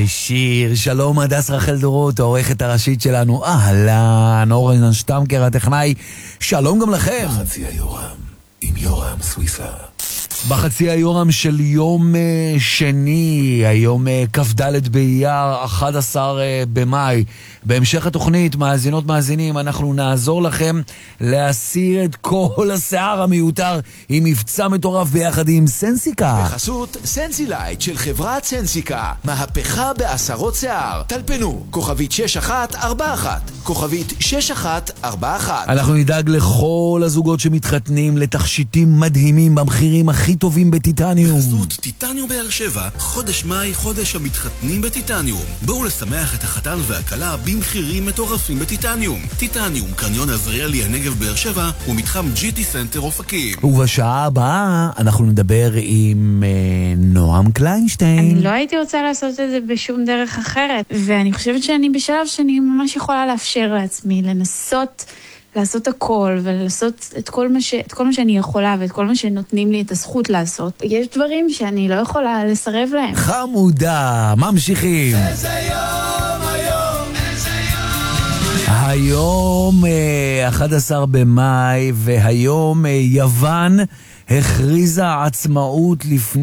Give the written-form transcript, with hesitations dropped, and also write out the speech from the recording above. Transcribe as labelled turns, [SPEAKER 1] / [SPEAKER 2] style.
[SPEAKER 1] שיר. שלום הדס רחל דורות, העורכת הראשית שלנו. אהלן, אורן שטמקר הטכנאי. שלום גם לכם.
[SPEAKER 2] בחצי היורם, עם יורם סוויסה.
[SPEAKER 1] בחצי היורם של יום שני, היום כ"ד באייר, 11 במאי. בהמשך התוכנית, מאזינות מאזינים, אנחנו נעזור לכם להסיר את כל השיער המיותר עם מבצע מטורף ביחד עם סנסיקה.
[SPEAKER 2] בחסות סנסילייט של חברת סנסיקה, מהפכה בעשרות שיער. טלפנו, כוכבית 6141, כוכבית 6141.
[SPEAKER 1] אנחנו נדאג לכל הזוגות שמתחתנים לתכשיטים מדהימים במחירים הכי טובים בטיטניום.
[SPEAKER 3] בחסות טיטניום באר שבע, חודש מאי, חודש המתחתנים בטיטניום. בואו לשמח את החתן והכלה במחירים מטורפים בטיטניום. טיטניום, קניון עזריאלי הנגב באר שבע ומתחם GT סנטר אופקים.
[SPEAKER 1] ובשעה הבאה אנחנו נדבר עם נועם קליינשטיין.
[SPEAKER 4] אני לא הייתי רוצה לעשות את זה בשום דרך אחרת, ואני חושבת שאני בשלב שאני ממש יכולה לאפשר לעצמי לנסות לעשות הכל, ולעשות את כל מה שאני יכולה, ואת כל מה שנותנים לי את הזכות לעשות. יש דברים שאני לא יכולה לסרב להם.
[SPEAKER 1] חמודה, ממשיכים.
[SPEAKER 2] איזה יום היום, איזה יום.
[SPEAKER 1] היום 11 במאי, והיום יוון הכריזה עצמאות לפני